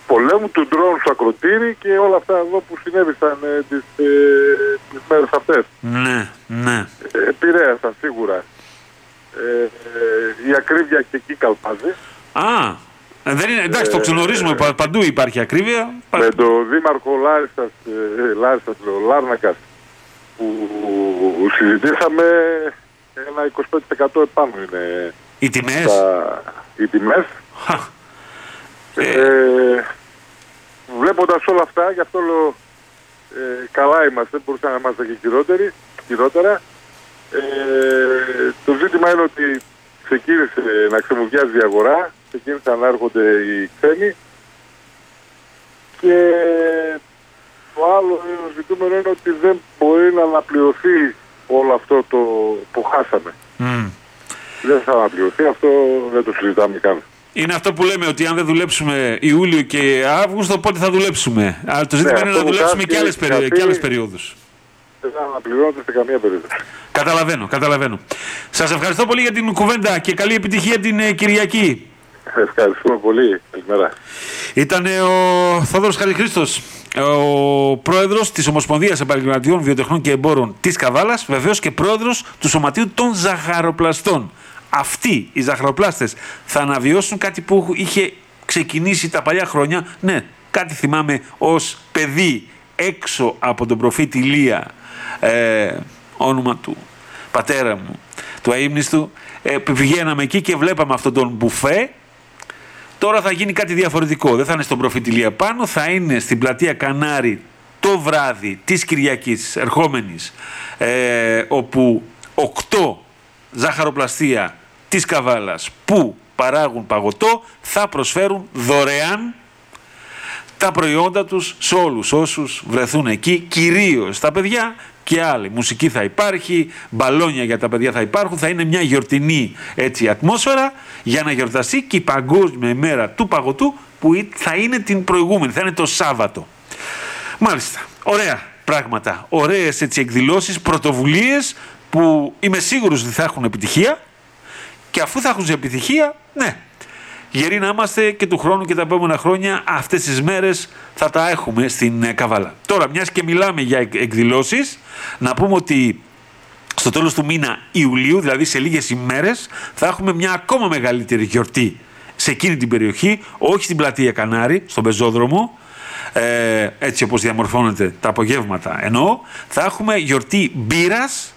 πολέμου, του ντρόουν στο ακροτήρι και όλα αυτά εδώ που συνέβησαν τις μέρες αυτές. Ναι. Επηρέασαν σίγουρα. Η ακρίβεια και εκεί καλπάζει. Δεν είναι, εντάξει, το ξενορίζουμε, παντού υπάρχει ακρίβεια. Με τον δήμαρχο Λάρισσας, Λάρνακας, που συζητήσαμε, ένα 25% επάνω είναι οι τιμές. Οι τιμές. Βλέποντας όλα αυτά, γι' αυτό λέω καλά είμαστε, μπορούσαμε να είμαστε και χειρότερα. Το ζήτημα είναι ότι ξεκίνησε να ξεμουδιάζει η αγορά, ξεκίνησαν να έρχονται οι ξένοι και το άλλο ζητούμενο είναι ότι δεν μπορεί να αναπληρωθεί όλο αυτό το που χάσαμε. Δεν θα αναπληρωθεί, αυτό δεν το συζητάμε καν. Είναι αυτό που λέμε, ότι αν δεν δουλέψουμε Ιούλιο και Αύγουστο, πότε θα δουλέψουμε. Αλλά το ζήτημα είναι να δουλέψουμε και άλλες περιόδους. Δεν θα αναπληρώνεται σε καμία περίπτωση. Καταλαβαίνω. Σας ευχαριστώ πολύ για την κουβέντα και καλή επιτυχία την Κυριακή. Ευχαριστούμε πολύ. Καλημέρα. Ήταν ο Θόδωρος Χατζηχρήστος, ο πρόεδρος της Ομοσπονδίας Επαγγελματιών Βιοτεχνών και Εμπόρων της Καβάλας, βεβαίως και πρόεδρος του Σωματείου των Ζαχαροπλαστών. Αυτοί οι ζαχαροπλάστες θα αναβιώσουν κάτι που είχε ξεκινήσει τα παλιά χρόνια. Ναι, κάτι θυμάμαι ως παιδί έξω από τον προφήτη Ηλία, όνομα του πατέρα μου, του αείμνηστου. Πηγαίναμε εκεί και βλέπαμε αυτόν τον μπουφέ. Τώρα θα γίνει κάτι διαφορετικό. Δεν θα είναι στον προφήτη Ηλία πάνω, θα είναι στην πλατεία Κανάρι το βράδυ της Κυριακής ερχόμενης, όπου 8 ζαχαροπλαστεία της Καβάλας που παράγουν παγωτό θα προσφέρουν δωρεάν τα προϊόντα τους σε όλους όσους βρεθούν εκεί, κυρίως τα παιδιά και άλλοι. Μουσική θα υπάρχει, μπαλόνια για τα παιδιά θα υπάρχουν, θα είναι μια γιορτινή έτσι ατμόσφαιρα για να γιορταστεί και η Παγκόσμια ημέρα του παγωτού που θα είναι την προηγούμενη, θα είναι το Σάββατο. Μάλιστα, ωραία πράγματα, ωραίες έτσι εκδηλώσεις, πρωτοβουλίες που είμαι σίγουρος ότι θα έχουν επιτυχία και αφού θα έχουν επιτυχία, ναι, γεροί να είμαστε και του χρόνου και τα επόμενα χρόνια αυτές τις μέρες θα τα έχουμε στην Καβάλα. Τώρα, μιας και μιλάμε για εκδηλώσεις, να πούμε ότι στο τέλος του μήνα Ιουλίου, δηλαδή σε λίγες ημέρες, θα έχουμε μια ακόμα μεγαλύτερη γιορτή σε εκείνη την περιοχή, όχι στην πλατεία Κανάρι, στον πεζόδρομο, έτσι όπως διαμορφώνεται τα απογεύματα εννοώ, θα έχουμε γιορτή μπύρας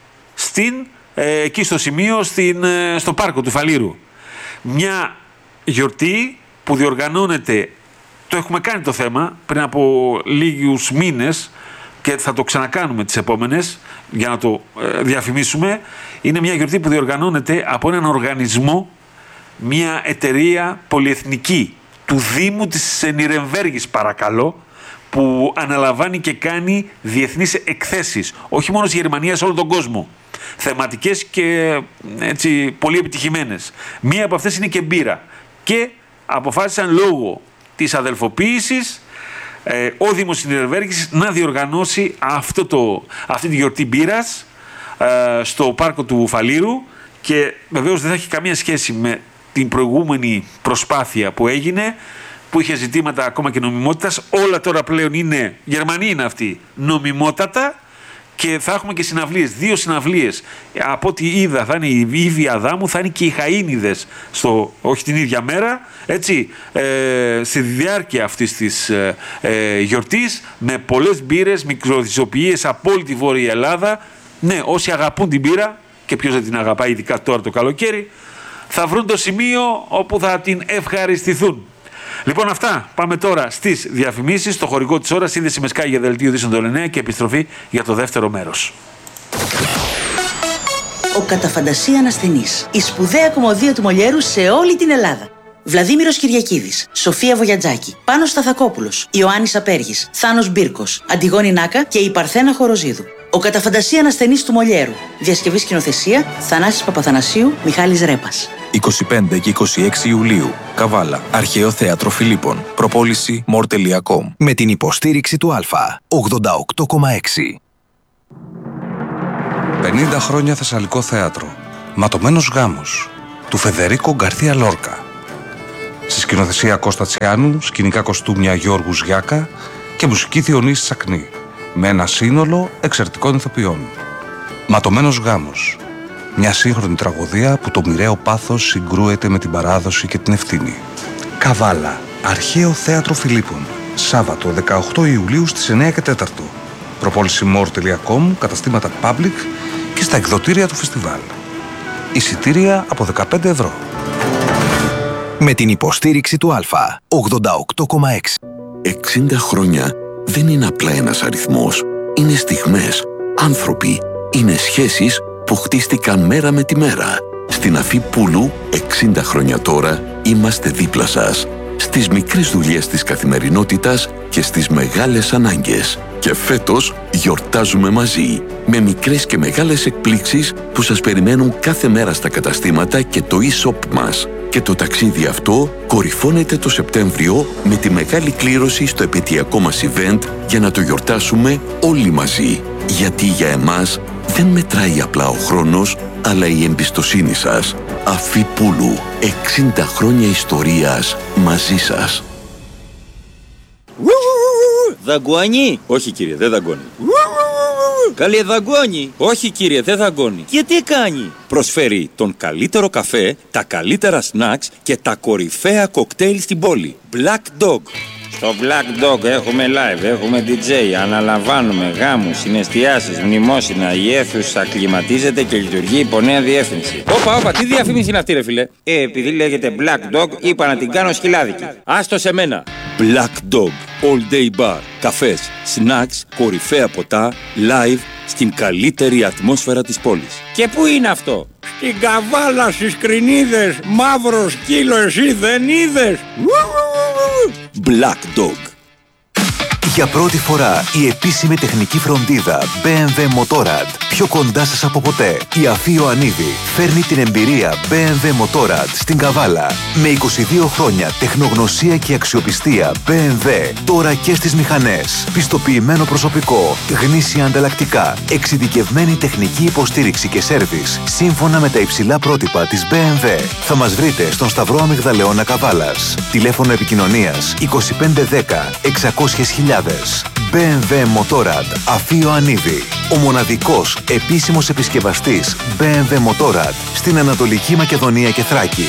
εκεί στο σημείο, στο πάρκο του Φαλήρου. Μια γιορτή που διοργανώνεται, το έχουμε κάνει το θέμα πριν από λίγους μήνες και θα το ξανακάνουμε τις επόμενες για να το διαφημίσουμε. Είναι μια γιορτή που διοργανώνεται από έναν οργανισμό, μια εταιρεία πολυεθνική του Δήμου της Νιρεμβέργης, παρακαλώ, που αναλαμβάνει και κάνει διεθνείς εκθέσεις, όχι μόνο στη Γερμανία, σε όλο τον κόσμο. Θεματικές και έτσι πολύ επιτυχημένες. Μία από αυτές είναι και μπύρα. Και αποφάσισαν λόγω της αδελφοποίησης ο Δήμος της Νιρεμβέργης να διοργανώσει αυτή τη γιορτή μπύρας στο πάρκο του Φαλήρου και βεβαίως δεν θα έχει καμία σχέση με την προηγούμενη προσπάθεια που έγινε, που είχε ζητήματα ακόμα και νομιμότητας. Όλα τώρα πλέον είναι, Γερμανοί είναι αυτοί, νομιμότατα. Και θα έχουμε και συναυλίες, 2 συναυλίες. Από ό,τι είδα θα είναι η Ήβη Αδάμου, θα είναι και οι Χαΐνιδες, όχι την ίδια μέρα, έτσι, στη διάρκεια αυτής της γιορτής, με πολλές μπύρες, μικροθυσοποιίες από όλη τη Βόρεια Ελλάδα. Ναι, όσοι αγαπούν την μπύρα, και ποιος δεν την αγαπάει ειδικά τώρα το καλοκαίρι, θα βρουν το σημείο όπου θα την ευχαριστηθούν. Λοιπόν, αυτά. Πάμε τώρα στις διαφημίσεις, στο χορηγό της ώρας, σύνδεση με Sky για δελτίο ειδήσεων των 9 και επιστροφή για το δεύτερο μέρος. Ο κατά φαντασία ανασθενής. Η σπουδαία κομμωδία του Μολιέρου σε όλη την Ελλάδα. Βλαδίμηρος Κυριακίδης, Σοφία Βογιατζάκη, Πάνος Σταθακόπουλος, Ιωάννης Απέργης, Θάνος Μπίρκος, Αντιγόνη Νάκα και η Παρθένα Χοροζίδου. Ο κατά φαντασία ανασθενής του Μολιέρου. Διασκευή σκηνοθεσία Θανάσης Παπαθανασίου, Μιχάλης Ρέπας. 25 και 26 Ιουλίου. Καβάλα. Αρχαίο Θέατρο Φιλίππων. Προπόληση more.com. Με την υποστήριξη του Α. 88,6. 50 χρόνια Θεσσαλικό θέατρο. Ματωμένος γάμος. Του Φεδερίκο Γκαρθία Λόρκα. Στη σκηνοθεσία Κώστα Τσιάνου, σκηνικά κοστούμια Γιώργου Γιάκα και μουσική Διονύση Σακνή, με ένα σύνολο εξαιρετικών ηθοποιών. Ματωμένος γάμος. Μια σύγχρονη τραγωδία που το μοιραίο πάθος συγκρούεται με την παράδοση και την ευθύνη. Καβάλα, Αρχαίο Θέατρο Φιλίππων. Σάββατο 18 Ιουλίου στις 9 και 4. Προπόληση more.com, καταστήματα public και στα εκδοτήρια του φεστιβάλ. Εισιτήρια από 15 ευρώ. Με την υποστήριξη του Α, 88,6. 60 χρόνια δεν είναι απλά ένας αριθμός. Είναι στιγμές, άνθρωποι, είναι σχέσεις που χτίστηκαν μέρα με τη μέρα. Στην Αφή Πούλου, 60 χρόνια τώρα, είμαστε δίπλα σας. Στις μικρές δουλειές της καθημερινότητας και στις μεγάλες ανάγκες. Και φέτος γιορτάζουμε μαζί, με μικρές και μεγάλες εκπλήξεις που σας περιμένουν κάθε μέρα στα καταστήματα και το e-shop μας. Και το ταξίδι αυτό κορυφώνεται το Σεπτέμβριο με τη μεγάλη κλήρωση στο επαιτειακό μας event για να το γιορτάσουμε όλοι μαζί. Γιατί για εμάς δεν μετράει απλά ο χρόνος, αλλά η εμπιστοσύνη σας. Αφή Πούλου, 60 χρόνια ιστορίας μαζί σας. Δαγκώνει? Όχι κύριε, δεν δαγκώνει. Καλέ δαγκώνει? Όχι κύριε, δεν δαγκώνει. Και τι κάνει? Προσφέρει τον καλύτερο καφέ, τα καλύτερα σνακς και τα κορυφαία κοκτέιλ στην πόλη. Black Dog. Στο Black Dog έχουμε live, έχουμε DJ, αναλαμβάνουμε γάμους, συναισθιάσεις, μνημόσυνα, η αίθουσα κλιματίζεται και λειτουργεί υπό νέα διεύθυνση. Όπα, τι διαφήμιση είναι αυτή ρε φίλε? Επειδή λέγεται Black Dog, είπα να την κάνω σκυλάδικη. Άστο σε μένα. Black Dog, all day bar, καφές, snacks, κορυφαία ποτά, live, στην καλύτερη ατμόσφαιρα της πόλης. Και πού είναι αυτό? Στην Καβάλα, στις Κρινίδες, μαύρο σκύλο εσύ δεν είδες? Black Dog. Για πρώτη φορά η επίσημη τεχνική φροντίδα BMW Motorrad πιο κοντά σας από ποτέ. Η Αφή Ιωαννίδη φέρνει την εμπειρία BMW Motorrad στην Καβάλα. Με 22 χρόνια τεχνογνωσία και αξιοπιστία BMW τώρα και στις μηχανές. Πιστοποιημένο προσωπικό, γνήσια ανταλλακτικά, εξειδικευμένη τεχνική υποστήριξη και σέρβις σύμφωνα με τα υψηλά πρότυπα της BMW. Θα μας βρείτε στον Σταυρό Αμυγδαλεώνα Καβάλας. Τηλέφωνο επικοινωνίας 2510 600.000. BMW Motorrad Αφή Ιωαννίδη. Ο μοναδικός επίσημος επισκευαστής BMW Motorrad στην Ανατολική Μακεδονία και Θράκη.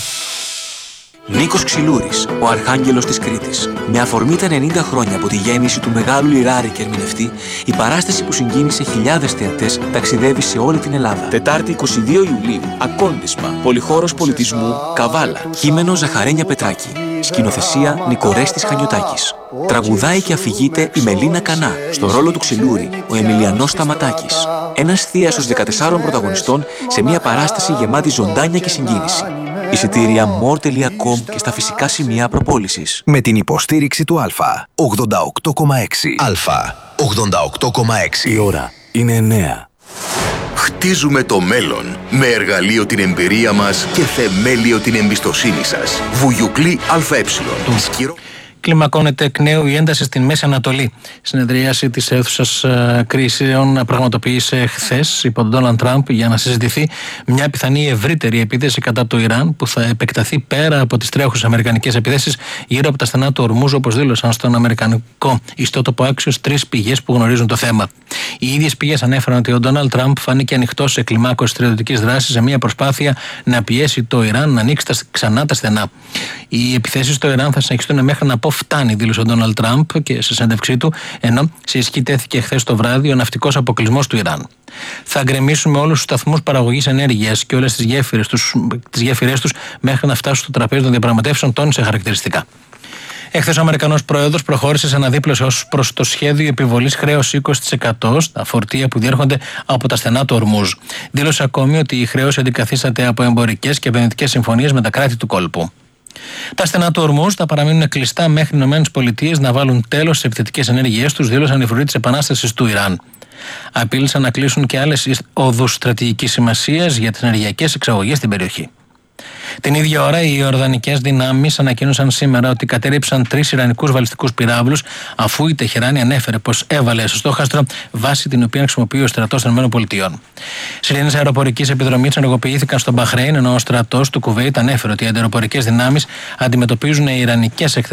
Νίκος Ξυλούρης, ο Αρχάγγελος της Κρήτης. Με αφορμή τα 90 χρόνια από τη γέννηση του μεγάλου λιράρη και ερμηνευτή, η παράσταση που συγκίνησε χιλιάδες θεατές ταξιδεύει σε όλη την Ελλάδα. Τετάρτη 22 Ιουλίου, Ακόντισμα, Πολυχώρος Πολιτισμού, Καβάλα. Κείμενο Ζαχαρένια Πετράκη. Σκηνοθεσία Νικορέστης Χανιωτάκης. Τραγουδάει και αφηγείται η Μελίνα Κανά. Στο ρόλο του Ξυλούρη, ο Εμιλιανός Σταματάκης. Ένας θίασος 14 πρωταγωνιστών σε μια παράσταση γεμάτη ζωντάνια και συγκίνηση. Εισιτήρια more.com και στα φυσικά σημεία προπόλησης. Με την υποστήριξη του Α, 88,6. Α, 88,6. Η ώρα είναι 9. Χτίζουμε το μέλλον με εργαλείο την εμπειρία μας και θεμέλιο την εμπιστοσύνη σας. Βουγιουκλή ΑΕ. Κλιμακώνεται εκ νέου η ένταση στην Μέση Ανατολή. Συνεδρίαση της αίθουσας κρίσεων πραγματοποίησε χθες υπό τον Ντόναλντ Τραμπ για να συζητηθεί μια πιθανή ευρύτερη επίθεση κατά του Ιράν που θα επεκταθεί πέρα από τις τρέχουσες αμερικανικές επιθέσεις γύρω από τα στενά του Ορμούζ, όπως δήλωσαν στον αμερικανικό ιστότοπο Axios 3 πηγές που γνωρίζουν το θέμα. Οι ίδιες πηγές ανέφεραν ότι ο Ντόναλντ Τραμπ φάνηκε ανοιχτός σε κλιμάκωση στρατιωτικής δράσης σε μια προσπάθεια να πιέσει το Ιράν να ανοίξει ξανά τα στενά. Οι επιθέσεις στο Ιράν θα συνεχιστούν μέχρι να φτάνει, δήλωσε ο Ντόναλντ Τραμπ και σε συνέντευξή του, ενώ σε ισχύ τέθηκε χθες το βράδυ ο ναυτικός αποκλεισμός του Ιράν. Θα γκρεμίσουμε όλους τους σταθμούς παραγωγής ενέργειας και όλες τις γέφυρες τους μέχρι να φτάσουν στο τραπέζι των διαπραγματεύσεων, τόνισε χαρακτηριστικά. Εχθές ο Αμερικανός Πρόεδρος προχώρησε σε αναδίπλωση ως προς το σχέδιο επιβολής χρέους 20% στα φορτία που διέρχονται από τα στενά του Ορμούζ. Δήλωσε ακόμη ότι η χρέωση αντικαθίσταται από εμπορικές και επενδυτικές συμφωνίες με τα κράτη του κόλπου. Τα στενά του Ορμούζ θα παραμείνουν κλειστά μέχρι οι ΗΠΑ να βάλουν τέλος στις επιθετικές ενέργειές τους, δήλωσαν οι φρουροί της επανάστασης του Ιράν. Απείλησαν να κλείσουν και άλλες οδούς στρατηγικής σημασίας για τις ενεργειακές εξαγωγές στην περιοχή. Την ίδια ώρα, οι Ιορδανικές δυνάμεις ανακοίνωσαν σήμερα ότι κατέρριψαν 3 Ιρανικούς βαλιστικούς πυράβλους, αφού η Τεχεράνη ανέφερε πως έβαλε στο στόχαστρο βάση την οποία χρησιμοποιεί ο στρατός των ΗΠΑ. Σιρήνες αεροπορικής επιδρομής ενεργοποιήθηκαν στο Μπαχρέιν, ενώ ο στρατός του Κουβέιτ ανέφερε ότι οι αντιαεροπορικές δυνάμεις αντιμετωπίζουν ιρανικές